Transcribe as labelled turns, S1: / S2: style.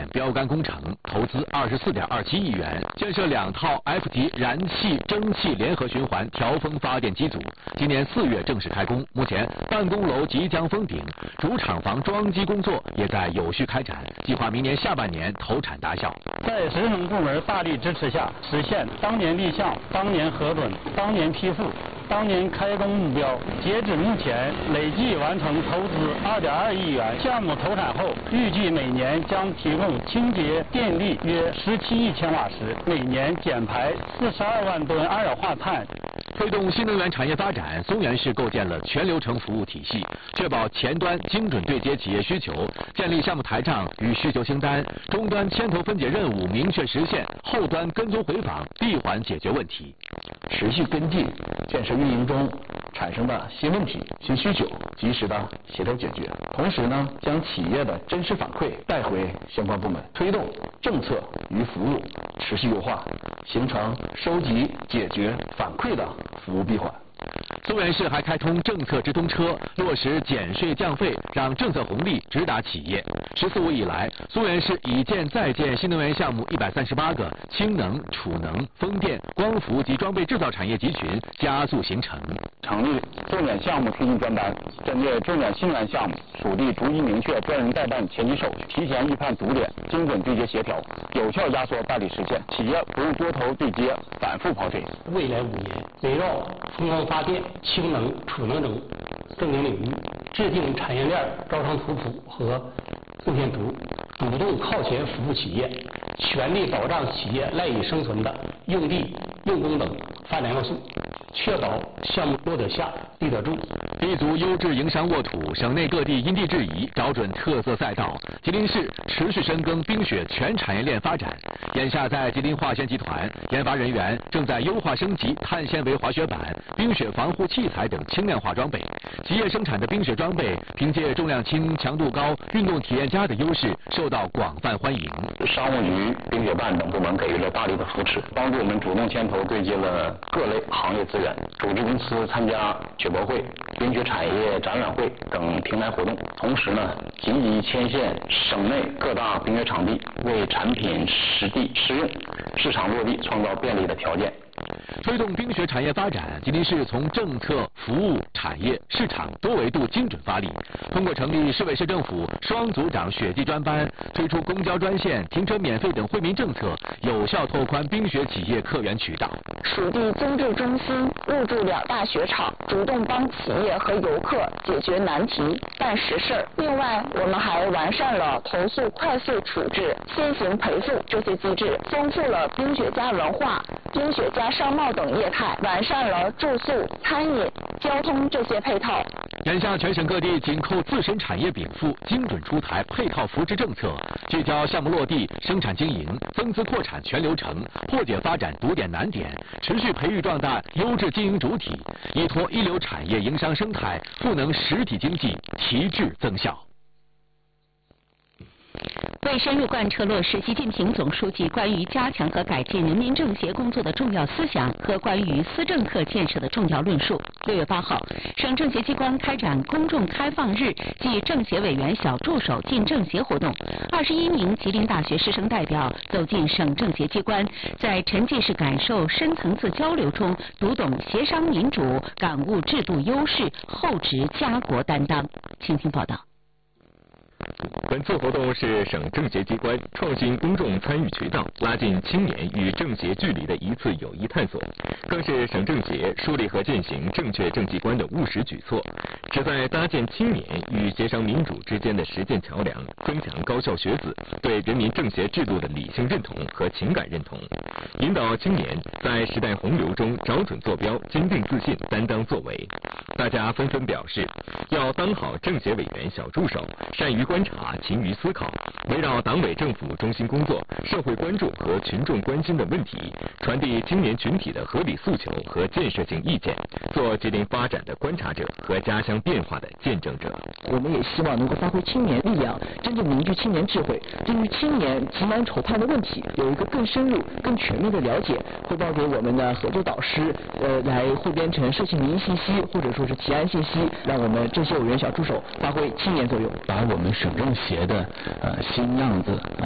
S1: 标杆工程，投资24.27亿元，建设2套 F 级燃气蒸汽联合循环调风发电机组。今年4月正式开工，目前办公楼即将封顶，主厂房装机工作也在有序开展，计划明年下半年投产达效。
S2: 在省省部门大力支持下，实现当年立项、当年核准、当年批复、当年开工目标。截止目前，累计完成投资2.2亿元。项目投产后，预计每年将提供清洁电力约17亿千瓦时，每年减排42万吨二氧化碳。
S1: 推动新能源产业发展，松原市构建了全流程服务体系，确保前端精准对接企业需求，建立项目台账与需求清单，终端牵头分解任务明确实现，后端跟踪回访，闭环解决问题。
S3: 持续跟进建设运营中产生的新问题、新需求，及时的协调解决。同时呢，将企业的真实反馈带回相关部门，推动政策与服务持续优化，形成收集、解决、反馈的服务闭环。
S1: 松原市还开通政策直通车，落实减税降费，让政策红利直达企业。14五以来，松原市已建再建新能源项目138个，氢能、储能、风电、光伏及装备制造产业集群加速形成。
S2: 成立重点项目推进专班，针对重点新能源项目，属地逐一明确专人代办前期手续，提前预判堵点，精准对接协调，有效压缩办理时限，企业不用多头对接，反复跑腿。
S4: 未来5年，围绕风光发电、氢能、储能等重点领域，制定产业链招商图谱和路线图，主动靠前服务企业，全力保障企业赖以生存的用地、用工等发展要素，确保项目落得下、立得住。
S1: 立足优质营商沃土，省内各地因地制宜，找准特色赛道。吉林市持续深耕冰雪全产业链发展。眼下，在吉林化纤集团，研发人员正在优化升级碳纤维滑雪板、冰雪防护器材等轻量化装备。企业生产的冰雪装备，凭借重量轻、强度高、运动体验佳的优势，受到广泛欢迎。
S3: 商务局、冰雪办等部门给予了大力的扶持，帮助我们主动牵头对接了各类行业资源，组织公司参加雪博会、冰雪产业展览会等平台活动，同时呢，积极牵线省内各大冰雪场地，为产品实地试用、市场落地创造便利的条件。
S1: 推动冰雪产业发展，吉林市从政策、服务、产业、市场多维度精准发力。通过成立市委市政府双组长雪季专班，推出公交专线、停车免费等惠民政策，有效拓宽冰雪企业客源渠道。
S5: 属地增值中心入驻2大雪场，主动帮企业和游客解决难题、办实事。另外，我们还完善了投诉快速处置、先行赔付这些机制，丰富了冰雪加文化、冰雪加商贸等业态，完善了住宿、餐饮、交通这些配套。
S1: 眼下，全省各地紧扣自身产业禀赋，精准出台配套扶持政策，聚焦项目落地、生产经营，增资扩产全流程，破解发展堵点难点，持续培育壮大优质经营主体，依托一流产业营商生态，赋能实体经济，提质增效。
S6: 为深入贯彻落实习近平总书记关于加强和改进人民政协工作的重要思想和关于思政课建设的重要论述，6月8号，省政协机关开展公众开放日暨政协委员小助手进政协活动。21名吉林大学师生代表走进省政协机关，在沉浸式感受、深层次交流中，读懂协商民主，感悟制度优势，厚植家国担当。请听报道。
S7: 本次活动是省政协机关创新公众参与渠道，拉近青年与政协距离的一次有益探索，更是省政协树立和践行正确政绩观的务实举措，旨在搭建青年与协商民主之间的实践桥梁，增强高校学子对人民政协制度的理性认同和情感认同，引导青年在时代洪流中找准坐标，坚定自信，担当作为。大家纷纷表示，要当好政协委员小助手，善于观察，勤于思考，围绕党委政府中心工作、社会关注和群众关心的问题，传递青年群体的合理诉求和建设性意见，做吉林发展的观察者和家乡变化的见证者。
S3: 我们也希望能够发挥青年力量，真正凝聚青年智慧，对于青年急难愁盼的问题有一个更深入、更全面的了解，汇报给我们的合作导师，来汇编成社区民意信息或者说是提案信息，让我们政协委员小助手发挥青年作用，
S8: 把我们省政协的新样子